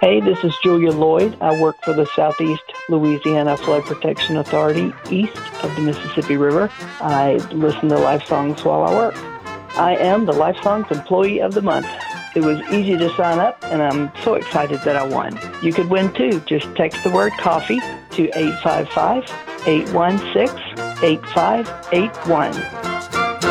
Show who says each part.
Speaker 1: Hey, this is Julia Lloyd. I work for the Southeast Louisiana Flood Protection Authority east of the Mississippi River. I listen to Life Songs while I work. I am the Life Songs Employee of the Month. It was easy to sign up, and I'm so excited that I won. You could win too. Just text the word coffee to 855-816-8581.